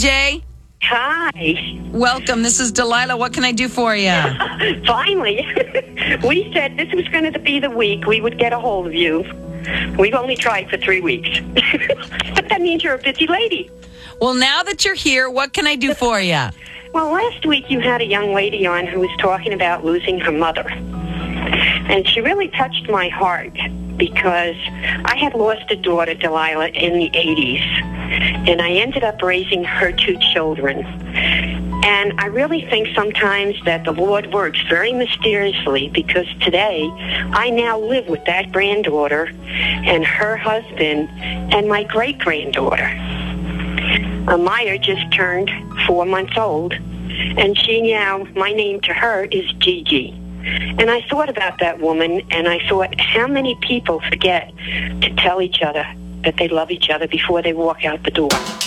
JJ. Hi. Welcome. This is Delilah. What can I do for you? Finally. We said this was going to be the week we would get a hold of you. We've only tried for 3 weeks. But that means you're a busy lady. Well, now that you're here, what can I do for you? Well, last week you had a young lady on who was talking about losing her mother. And she really touched my heart because I had lost a daughter, Delilah, in the 80s. And I ended up raising her 2 children. And I really think sometimes that the Lord works very mysteriously because today I now live with that granddaughter and her husband and my great-granddaughter. Amaya just turned 4 months old, and she now, my name to her is Gigi. And I thought about that woman, and I thought how many people forget to tell each other that they love each other before they walk out the door.